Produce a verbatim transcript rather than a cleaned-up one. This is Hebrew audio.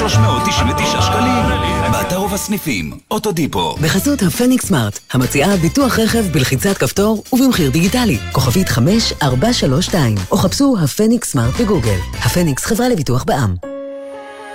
שלוש מאות תשעים ותשע שקלים. באתר ובסניפים, אוטודיפו. בחסות הפניקס סמארט, המציעה ביטוח רכב בלחיצת כפתור ובמחיר דיגיטלי. כוכבית חמש ארבע שלוש שתיים, או חפשו הפניקס סמארט בגוגל. הפניקס חברה לביטוח בע"מ.